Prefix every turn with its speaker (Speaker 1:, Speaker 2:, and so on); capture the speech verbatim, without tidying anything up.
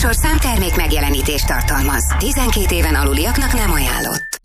Speaker 1: műsor számtermék megjelenítést tartalmaz. tizenkét éven aluliaknak nem ajánlott.